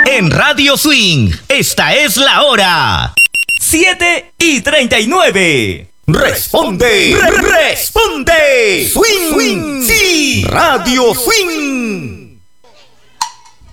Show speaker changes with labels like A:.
A: En Radio Swing, esta es la hora.
B: 7:39.
A: Responde, responde. Swing, sí. Radio Swing.